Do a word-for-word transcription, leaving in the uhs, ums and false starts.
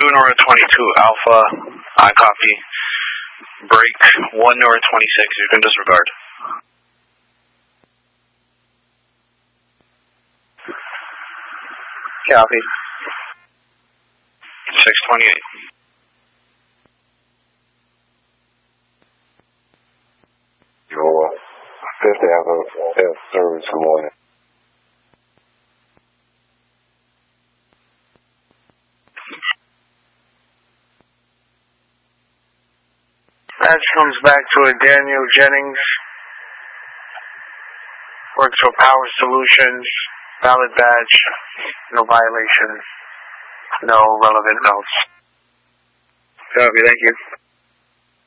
two Nora twenty-two Alpha, I copy. Break one Nora twenty-six, you can disregard. Copy. six twenty-eight. Your Fifth Avenue service, good morning. Badge comes back to a Daniel Jennings. Works for Power Solutions. Valid badge. No violations. No relevant notes. Copy, thank you.